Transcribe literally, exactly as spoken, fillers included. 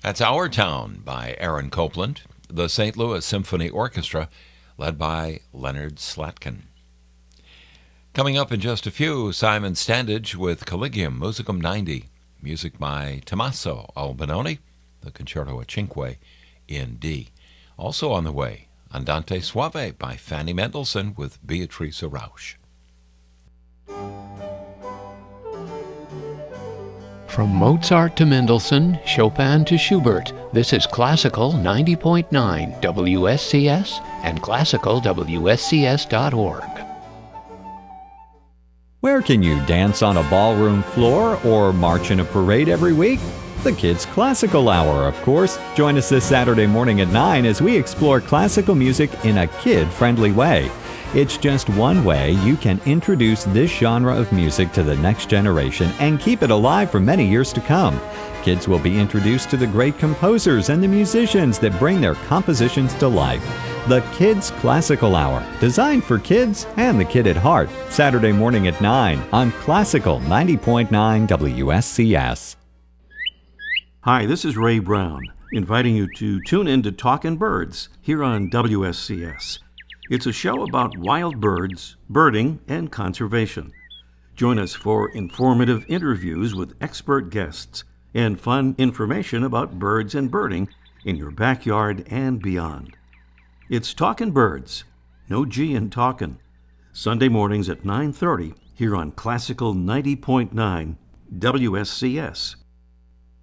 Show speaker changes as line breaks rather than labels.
That's Our Town by Aaron Copland, the Saint Louis Symphony Orchestra, led by Leonard Slatkin. Coming up in just a few, Simon Standage with Collegium Musicum ninety, music by Tommaso Albinoni, the Concerto a Cinque in D. Also on the way, Andante Suave by Fanny Mendelssohn with Beatrice Rausch.
From Mozart to Mendelssohn, Chopin to Schubert, this is Classical ninety point nine W S C S and classical W S C S dot org.
Where can you dance on a ballroom floor or march in a parade every week? The Kids Classical Hour, of course. Join us this Saturday morning at nine as we explore classical music in a kid-friendly way. It's just one way you can introduce this genre of music to the next generation and keep it alive for many years to come. Kids will be introduced to the great composers and the musicians that bring their compositions to life. The Kids Classical Hour, designed for kids and the kid at heart. Saturday morning at nine on Classical ninety point nine W S C S.
Hi, this is Ray Brown, inviting you to tune in to Talkin' Birds here on W S C S. It's a show about wild birds, birding, and conservation. Join us for informative interviews with expert guests and fun information about birds and birding in your backyard and beyond. It's Talkin' Birds, no G in talkin', Sunday mornings at nine thirty here on Classical ninety point nine W S C S.